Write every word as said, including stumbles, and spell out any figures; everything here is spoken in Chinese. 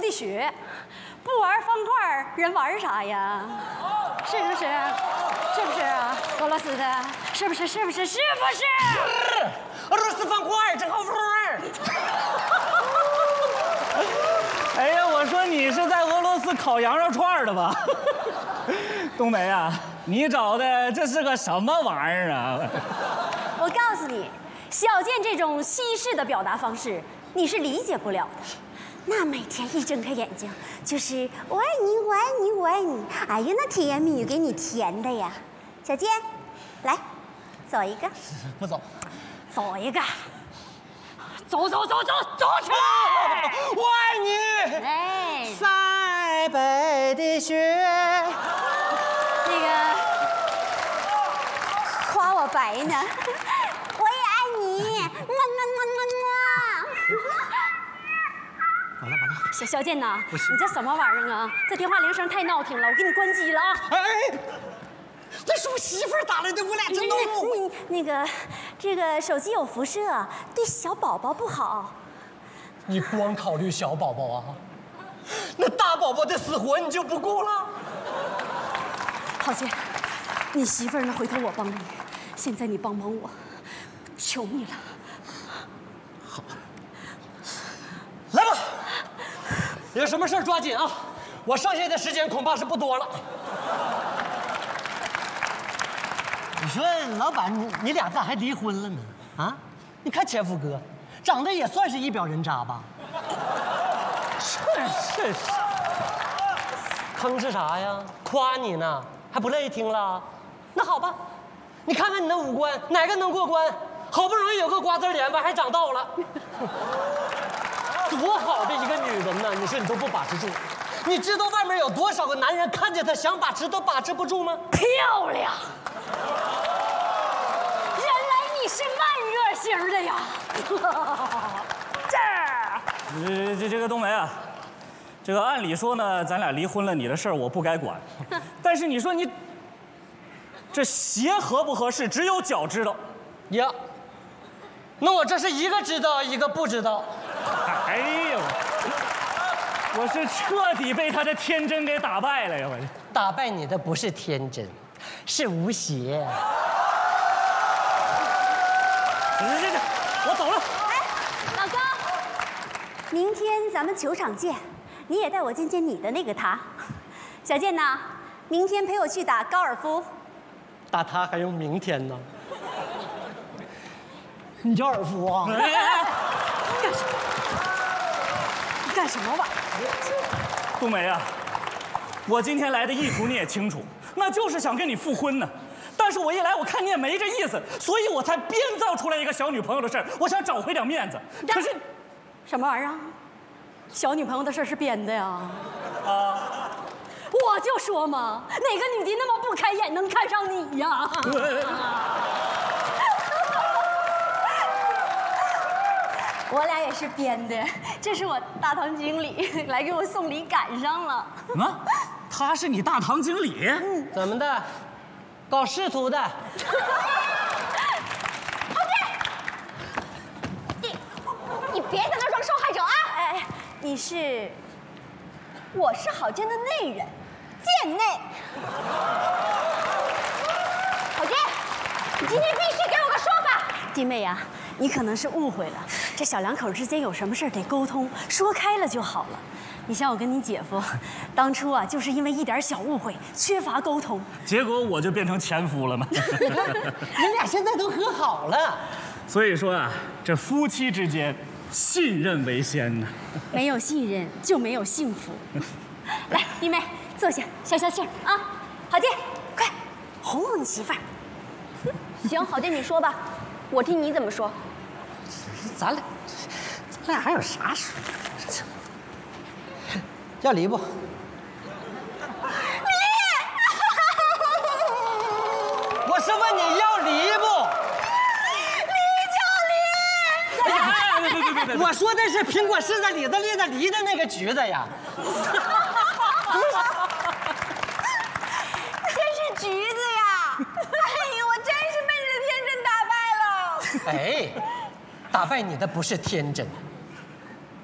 地穴，不玩方块人玩啥呀？是不是？是不是啊？俄罗斯的，是不是？是不是？是不是？ 是，俄罗斯方块真好玩。 哎呀，我说你是在俄罗斯烤羊肉串的吧？冬梅啊，你找的这是个什么玩意儿啊？ 我告诉你，小健这种西式的表达方式，你是理解不了的。那每天一睁开眼睛就是我爱你，我爱你，我爱你，哎呀，那甜言蜜语给你甜的呀。小健，来，走一个。 不走。 走一个。走走走走走起来！我爱你。 哎， 塞北的雪。 那个夸我白呢，我也爱你，么么么么么。 完了完了， 小小健呐，你这什么玩意儿啊？这电话铃声太闹挺了，我给你关机了啊！ 哎，这是我媳妇儿打来的，我俩真都误会。 那个，这个手机有辐射，对小宝宝不好。 你光考虑小宝宝啊？那大宝宝的死活你就不顾了？ 郝杰，你媳妇儿呢？回头我帮你。现在你帮帮我，求你了。 好，来吧，有什么事抓紧啊！我剩下的时间恐怕是不多了。你说老板，你你俩咋还离婚了呢？啊，你看前夫哥，长得也算是一表人渣吧？是是是，吭哧啥呀？夸你呢，还不乐意听了？那好吧，你看看你那五官，哪个能过关？好不容易有个瓜子脸吧，还长痘了。多好的一个女人呢，你说你都不把持住？你知道外面有多少个男人看见她想把持都把持不住吗？ 漂亮！原来你是慢热型的呀！这儿， 呃，这这个冬梅啊，这个按理说呢，咱俩离婚了，你的事儿我不该管。但是你说你这鞋合不合适，只有脚知道。 呀，那我这是一个知道，一个不知道。 哎呦，我是彻底被他的天真给打败了呀！我打败你的不是天真，是无邪。 行行行，我走了。 哎，老高，明天咱们球场见，你也带我见见你的那个他。小健呐，明天陪我去打高尔夫。 打他还用明天呢？你叫尔夫啊？ 干什么？你干什么玩意儿？ 冬梅啊，我今天来的意图你也清楚，那就是想跟你复婚呢。但是我一来，我看你也没这意思，所以我才编造出来一个小女朋友的事儿，我想找回点面子。可是， 什么玩意儿啊？小女朋友的事儿是编的呀？啊！我就说嘛，哪个女的那么不开眼能看上你呀？我俩也是编的，这是我大堂经理来给我送礼赶上了。 什么？他是你大堂经理？ 嗯， 怎么的？搞仕途的？ 郝杰，你你别在那装受害者啊！哎，你是？我是郝建的内人，贱内。郝建，你今天必须给我个说法。弟妹呀、啊，你可能是误会了，这小两口之间有什么事得沟通，说开了就好了。你像我跟你姐夫，当初啊，就是因为一点小误会，缺乏沟通， 结果我就变成前夫了嘛。 你俩现在都和好了。 所以说啊，这夫妻之间，信任为先呢。 没有信任就没有幸福。来，弟妹，坐下，消消气儿啊。郝建，快哄哄你媳妇儿。 行，郝建你说吧，我听你怎么说。 咱俩，咱俩还有啥说？要离不？离！我是问你要离不？ 离就离！ 哎呀，别别别别！ 我说的是苹果柿子、李子、栗子、梨的那个橘子呀。 真是橘子呀！哎呦，我真是被你的天真打败了。 哎，打败你的不是天真，